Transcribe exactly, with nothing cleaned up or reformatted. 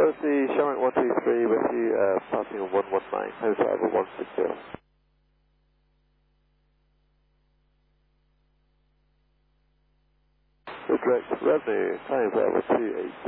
Chelsea, Shamrock one two three with you, uh, passing on one one nine, hotel one six zero. Good, correct, revenue, time over two eight.